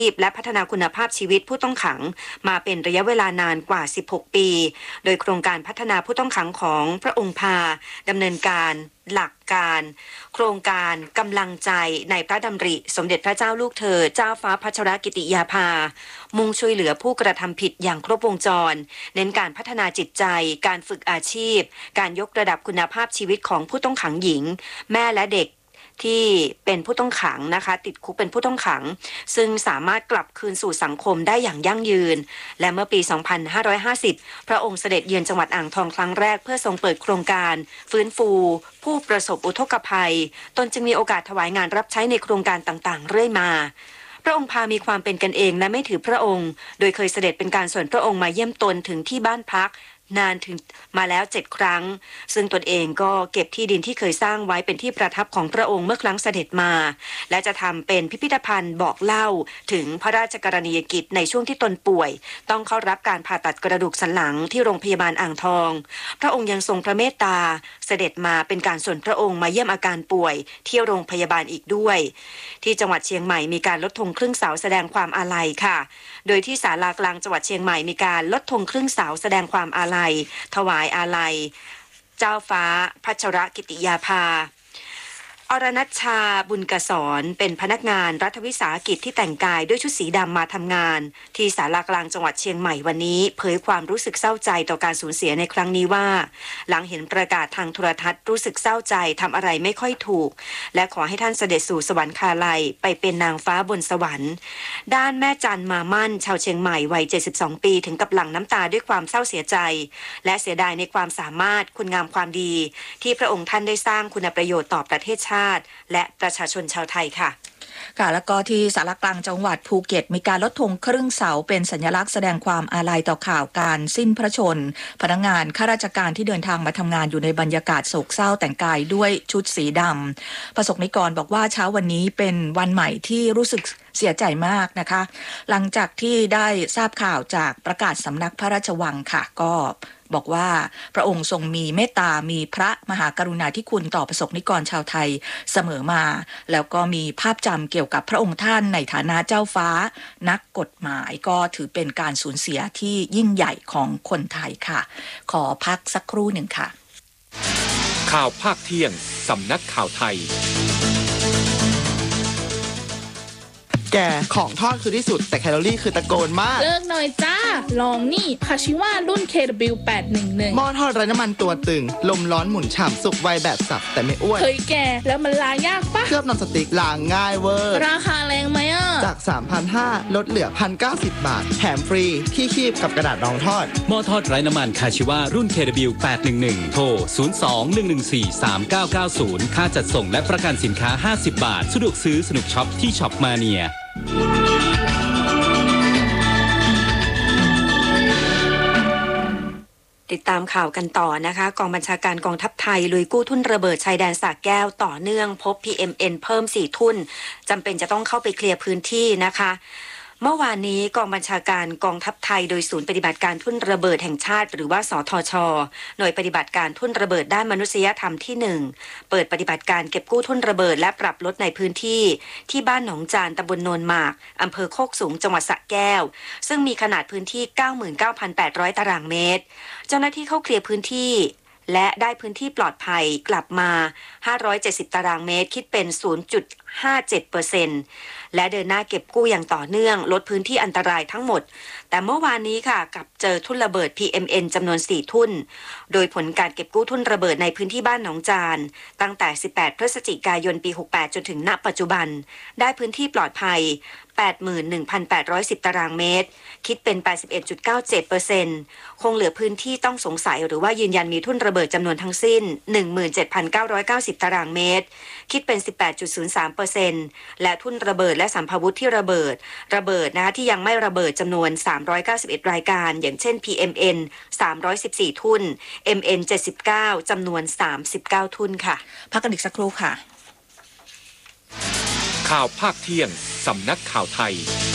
และพัฒนาคุณภาพชีวิตผู้ต้องขังมาเป็นระยะเวลานานกว่า 16 ปี โดยโครงการพัฒนาผู้ต้องขังของพระองค์พาดำเนินการหลักการโครงการกำลังใจในพระดำริสมเด็จพระเจ้าลูกเธอเจ้าฟ้าพัชรกิติยาภามุ่งช่วยเหลือผู้กระทำผิดอย่างครบวงจรเน้นการพัฒนาจิตใจการฝึกอาชีพการยกระดับคุณภาพชีวิตของผู้ต้องขังหญิงแม่และเด็กที่เป็นผู้ต้องขังนะคะติดคุกเป็นผู้ต้องขังซึ่งสามารถกลับคืนสู่สังคมได้อย่างยั่งยืนและเมื่อปี 2550 พระองค์เสด็จเยือนจังหวัดอ่างทองครั้งแรกเพื่อทรงเปิดโครงการฟื้นฟูผู้ประสบอุทกภัยตนจึงมีโอกาสถวายงานรับใช้ในโครงการต่างๆเรื่อยมาพระองค์พามีความเป็นกันเองและไม่ถือพระองค์โดยเคยเสด็จเป็นการส่วนพระองค์มาเยี่ยมตนถึงที่บ้านพักนานถึงมาแล้ว7 ครั้งซึ่งตนเองก็เก็บที่ดินที่เคยสร้างไว้เป็นที่ประทับของพระองค์เมื่อครั้งเสด็จมาและจะทำเป็นพิพิธภัณฑ์บอกเล่าถึงพระราชกรณียกิจในช่วงที่ตนป่วยต้องเข้ารับการผ่าตัดกระดูกสันหลังที่โรงพยาบาลอ่างทองพระองค์ยังทรงพระเมตตาเสด็จมาเป็นการส่วนพระองค์มาเยี่ยมอาการป่วยที่โรงพยาบาลอีกด้วยที่จังหวัดเชียงใหม่มีการลดธงครึ่งเสาแสดงความอาลัยค่ะโดยที่ศาลากลางจังหวัดเชียงใหม่มีการลดธงครึ่งเสาแสดงความอาลัยถวายอาลัยเจ้าฟ้าพัชรกิติยาภาอรณัชชาบุญกสรเป็นพนักงานรัฐวิสาหกิจที่แต่งกายด้วยชุดสีดำมาทำงานที่ศาลากลางจังหวัดเชียงใหม่วันนี้เผยความรู้สึกเศร้าใจต่อการสูญเสียในครั้งนี้ว่าหลังเห็นประกาศทางโทรทัศน์รู้สึกเศร้าใจทำอะไรไม่ค่อยถูกและขอให้ท่านเสด็จสู่สวรรคาลัยไปเป็นนางฟ้าบนสวรรค์ด้านแม่จันมามั่นชาวเชียงใหม่วัย72 ปีถึงกับหลั่งน้ำตาด้วยความเศร้าเสียใจและเสียดายในความสามารถคุณงามความดีที่พระองค์ท่านได้สร้างคุณประโยชน์ต่อประเทศชาติและประชาชนชาวไทยค่ะค่ะแล้วก็ที่ศาลากลางจังหวัดภูเก็ตมีการลดธงครึ่งเสาเป็นสัญลักษณ์แสดงความอาลัยต่อข่าวการสิ้นพระชนพนักงานข้าราชการที่เดินทางมาทำงานอยู่ในบรรยากาศโศกเศร้าแต่งกายด้วยชุดสีดำประสบนิกรบอกว่าเช้าวันนี้เป็นวันใหม่ที่รู้สึกเสียใจมากนะคะหลังจากที่ได้ทราบข่าวจากประกาศสำนักพระราชวังค่ะก็บอกว่าพระองค์ทรงมีเมตตามีพระมหากรุณาธิคุณต่อประสบนิกรชาวไทยเสมอมาแล้วก็มีภาพจำเกี่ยวกับพระองค์ท่านในฐานะเจ้าฟ้านักกฎหมายก็ถือเป็นการสูญเสียที่ยิ่งใหญ่ของคนไทยค่ะขอพักสักครู่หนึ่งค่ะข่าวภาคเที่ยงสำนักข่าวไทยแกของทอดคือที่สุดแต่แคลอรี่คือตะโกนมากเลิกหน่อยจ้าลองนี่คาชิวารุ่น KW811 หม้อทอดไร้น้ำมันตัวตึงลมร้อนหมุนฉ่ำสุกไวแบบสับแต่ไม่อ้วนเฮ้ยแกแล้วมันล้างยากปะเคลือบนอนสติ๊กล้างง่ายเวอร์ราคาแรงไหมอ่ะจาก 3,500 ลดเหลือ 1,090 บาทแถมฟรีที่คีบกับกระดาษรองทอดหม้อทอดไร้น้ำมันคาชิวารุ่น KW811 โทร 02-114-3990 ค่าจัดส่งและประกันสินค้า50 บาทสะดวกซื้อสนุกช็อปที่ช็อปมาเนียติดตามข่าวกันต่อนะคะกองบัญชาการกองทัพไทยลุยกู้ทุ่นระเบิดชายแดนสระแก้วต่อเนื่องพบ PMN เพิ่ม4 ทุ่นจำเป็นจะต้องเข้าไปเคลียร์พื้นที่นะคะเมื่อวานนี้กองบัญชาการกองทัพไทยโดยศูนย์ปฏิบัติการทุ่นระเบิดแห่งชาติหรือว่าสทช.หน่วยปฏิบัติการทุ่นระเบิดด้านมนุษยธรรมที่1เปิดปฏิบัติการเก็บกู้ทุ่นระเบิดและปรับลดในพื้นที่ที่บ้านหนองจานตำบลโนนหมากอำเภอโคกสูงจังหวัดสระแก้วซึ่งมีขนาดพื้นที่ 99,800 ตารางเมตรเจ้าหน้าที่เข้าเคลียร์พื้นที่และได้พื้นที่ปลอดภัยกลับมา570 ตารางเมตรคิดเป็น 0.57% และเดินหน้าเก็บกู้อย่างต่อเนื่องลดพื้นที่อันตรายทั้งหมดแต่เมื่อวานนี้ค่ะกับเจอทุ่นระเบิด PMN จำนวน4 ทุ่นโดยผลการเก็บกู้ทุ่นระเบิดในพื้นที่บ้านหนองจานตั้งแต่18 พฤศจิกายนปี68จนถึงณปัจจุบันได้พื้นที่ปลอดภัย 81,810 ตารางเมตรคิดเป็น 81.97% คงเหลือพื้นที่ต้องสงสัยหรือว่ายืนยันมีทุ่นระเบิดจำนวนทั้งสิ้น 17,990 ตารางเมตรคิดเป็น 18.03% และทุ่นระเบิดและสัมภาวุธที่ระเบิดนะคะที่ยังไม่ระเบิดจำนวน391รายการอย่างเช่น PMN 314 ทุ่น MN 79จำนวน39 ทุ่นค่ะพักกันอีกสักครู่ค่ะข่าวภาคเที่ยงสำนักข่าวไทย